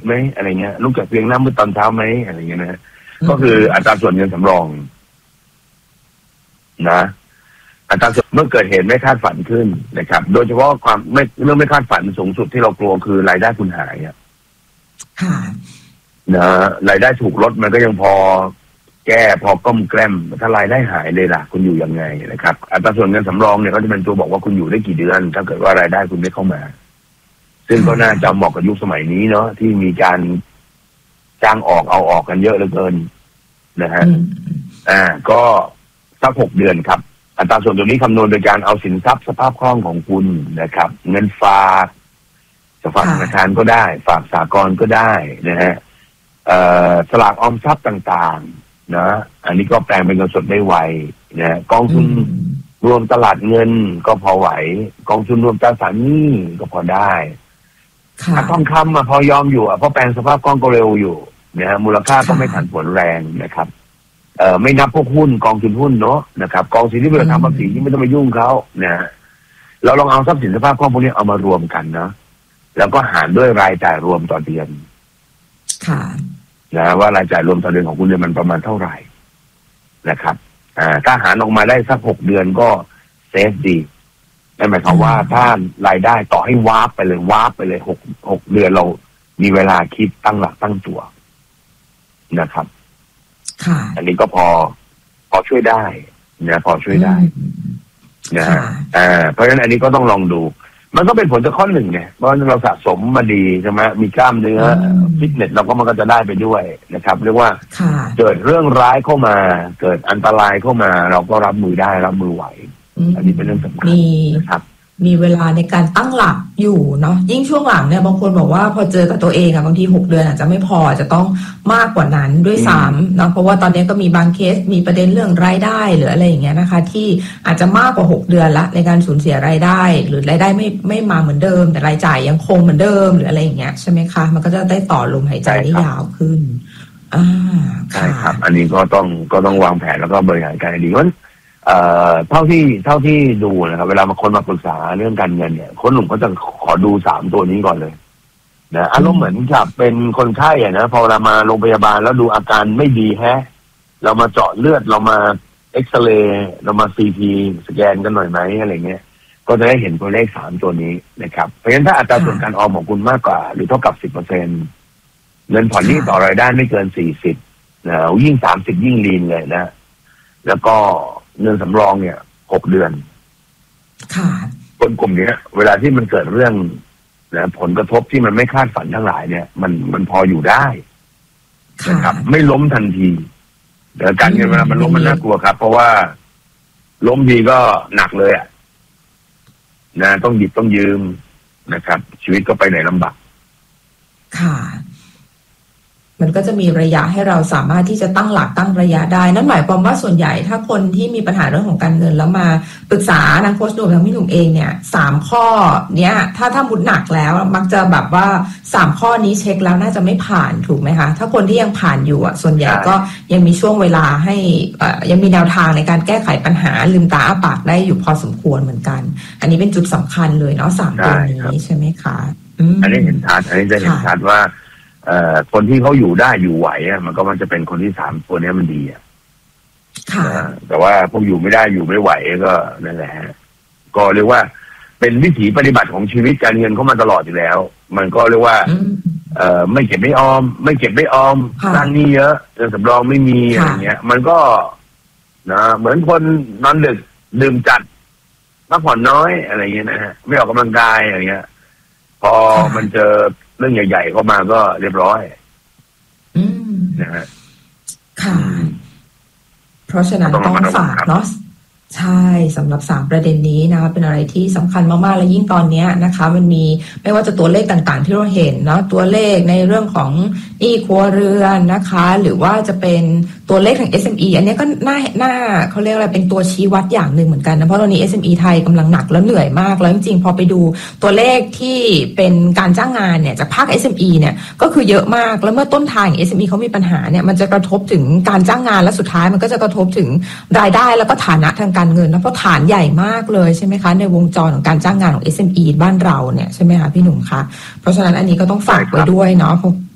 ไหมอะไรเงี้ยลุกจากเตียงหน้ามืดตอนเช้าไหมอะไรเงี้ยนะฮะก็คืออัตราส่วนเงินสำรองนะอัตราส่วนเมื่อเกิดเหตุไม่คาดฝันขึ้นนะครับโดยเฉพาะเรื่องไม่คาดฝันสูงสุดที่เรากลัวคือรายได้คุณหายอ่ะนะรายได้ถูกลดมันก็ยังพอแก้พอก้มแกล้มถ้ารายได้หายเลยล่ะคุณอยู่ยังไงนะครับอัตราส่วนเงินสำรองเนี่ยเขาจะเป็นตัวบอกว่าคุณอยู่ได้กี่เดือนถ้าเกิดว่ารายได้คุณไม่เข้ามาซึ่งก็น่าจะเหมาะกับยุคสมัยนี้เนาะที่มีการจ้างออกเอาออกกันเยอะเหลือเกินนะฮะก็สัก6 เดือนครับอัตราส่วนตัวนี้คำนวณโดยการเอาสินทรัพย์สภาพคล่องของคุณนะครับเงินฝากจะฝากธนาคารก็ได้ฝากสหกรณ์ก็ได้นะฮะสลากออมทรัพย์ต่างๆนะอันนี้ก็แปลงเป็นเงินสดได้ไวนะกองทุนรวมตลาดเงินก็พอไหวกองทุนรวมตราสารหนี้ก็พอได้ทองคำมาพอยอมอยู่เพราะแปลงสภาพคล่องก็เร็วอยู่นะฮะมูลค่าก็ไม่ผันผวนแรงนะครับไม่นับพวกหุ้นกองทุนหุ้นเนาะนะครับกองสินที่เราทำภาษีที่ไม่ต้องไปยุ่งเขานะเราลองเอาทรัพย์สินสภาพคล่องพวกนี้เอามารวมกันเนาะแล้วก็หารด้วยรายจ่ายรวมต่อเดือนนะว่ารายจ่ายรวมต่อเดือนของคุณเนี่ยมันประมาณเท่าไหร่นะครับถ้าหารออกมาได้สัก6 เดือนก็เซฟดีนั่นหมายความว่าถ้ารายได้ต่อให้วาร์ปไปเลย6 เดือนเรามีเวลาคิดตั้งหลักตั้งตัวนะครับอันนี้ก็พอช่วยได้นะพอช่วยได้นะเพราะฉะนั้นอันนี้ก็ต้องลองดูมันก็เป็นผลจากข้อหนึ่งไงเพราะเราสะสมมาดีใช่ไหมมีกล้ามเนื้อฟิตเนสเราก็มันก็จะได้ไปด้วยนะครับเรียกว่าเกิดเรื่องร้ายเข้ามาเกิดอันตรายเข้ามาเราก็รับมือได้รับมือไหวอันนี้เป็นเรื่องสำคัญนะครับมีเวลาในการตั้งหลักอยู่เนาะยิ่งช่วงหลังเนี่ยบางคนบอกว่าพอเจอกับตัวเองอะบางที6 เดือนอาจจะไม่พอจะต้องมากกว่านั้นด้วยซ้ำเนาะเพราะว่าตอนนี้ก็มีบางเคสมีประเด็นเรื่องรายได้หรืออะไรอย่างเงี้ยนะคะที่อาจจะมากกว่า6 เดือนละในการสูญเสียรายได้หรือรายได้ไม่มาเหมือนเดิมแต่รายจ่ายยังคงเหมือนเดิมหรืออะไรอย่างเงี้ยใช่ไหมคะมันก็จะได้ต่อลมหายใจได้ยาวขึ้นใช่ครับอันนี้ก็ต้องวางแผนแล้วก็บริหารการให้ดีเพราะเท่าที่ดูนะครับเวลาคนมาปรึกษาเรื่องการเงินเนี่ยคนหนุ่มก็จะขอดู3 ตัวนี้ก่อนเลยนะอารมณ์เหมือนกับเป็นคนไข้อะนะพอเรามาโรงพยาบาลแล้วดูอาการไม่ดีเรามาเจาะเลือดเรามาเอ็กซเรย์เรามาซีทีสแกนกันหน่อยไหมอะไรเงี้ยก็จะได้เห็นตัวเลข3 ตัวนี้นะครับเพราะฉะนั้นถ้าอัตราส่วนการออมของคุณมากกว่าหรือเท่ากับ 10%เงินผ่อนหนี้ต่อรายได้ไม่เกิน40นะยิ่ง30ยิ่งลีนเลยนะแล้วก็เงินสำรองเนี่ย6 เดือนคนกลุ่มนี้เวลาที่มันเกิดเรื่องนะผลกระทบที่มันไม่คาดฝันทั้งหลายเนี่ยมันพออยู่ได้นะครับไม่ล้มทันทีแต่การเงินเวลามันล้มมันน่ากลัวครับเพราะว่าล้มทีก็หนักเลยนะต้องหยิบต้องยืมนะครับชีวิตก็ไปไหนลำบากมันก็จะมีระยะให้เราสามารถที่จะตั้งหลักตั้งระยะได้นั่นหมายความว่าส่วนใหญ่ถ้าคนที่มีปัญหาเรื่องของการเงินแล้วมาปรึกษาทางโค้ชหนุ่มทางพี่หนุ่มเองเนี่ย3 ข้อเนี้ยถ้ามุดหนักแล้วมักจะแบบว่า3 ข้อนี้เช็คแล้วน่าจะไม่ผ่านถูกไหมคะถ้าคนที่ยังผ่านอยู่ส่วนใหญ่ก็ยังมีช่วงเวลาให้ยังมีแนวทางในการแก้ไขปัญหาลืมตาอ้าปากได้อยู่พอสมควรเหมือนกันอันนี้เป็นจุดสำคัญเลยเนาะ3 ตัวนี้ใช่ไหมคะอันนี้เห็นชัดอันนี้จะเห็นชัดว่าคนที่เขาอยู่ได้อยู่ไหวมันก็มันจะเป็นคนที่3 ตัวนี้มันดีแต่ว่าพวกอยู่ไม่ได้อยู่ไม่ไหวก็นั่นแหละก็เรียกว่าเป็นวิถีปฏิบัติของชีวิตการเงินเข้ามาตลอดอยู่แล้วมันก็เรียกว่าไม่เก็บไม่ออมสร้างหนี้เยอะเงินสำรองไม่มีอะไรเงี้ยมันก็นะเหมือนคนนอนดึกดื่มจัดพักผ่อนน้อยอะไรเงี้ยนะฮะไม่ออกกำลังกายอะไรเงี้ยพอมันเจอเรื่องใหญ่ๆเข้ามาก็เรียบร้อยนะฮะเพราะฉะนั้นต้องฝากเนาะใช่สำหรับ3 ประเด็นนี้นะคะเป็นอะไรที่สำคัญมากๆและยิ่งตอนนี้นะคะมันมีไม่ว่าจะตัวเลขต่างๆที่เราเห็นเนาะตัวเลขในเรื่องของหนี้ครัวเรือนนะคะหรือว่าจะเป็นตัวเลขทาง SME อันนี้ก็น่าเขาเรียกอะไรเป็นตัวชี้วัดอย่างหนึ่งเหมือนกันนะเพราะตอนนี้ SME ไทยกำลังหนักแล้วเหนื่อยมากแล้วจริงๆพอไปดูตัวเลขที่เป็นการจ้างงานเนี่ยจากภาค SME เนี่ยก็คือเยอะมากแล้วเมื่อต้นทาง SME เขามีปัญหาเนี่ยมันจะกระทบถึงการจ้างงานและสุดท้ายมันก็จะกระทบถึงรายได้แล้วก็ฐานะทางการเงินนะเพราะฐานใหญ่มากเลยใช่ไหมคะในวงจรของการจ้างงานของ SME บ้านเราเนี่ยใช่ไหมคะพี่หนุ่มคะเพราะฉะนั้นอันนี้ก็ต้องฝากไว้ด้วยเนาะ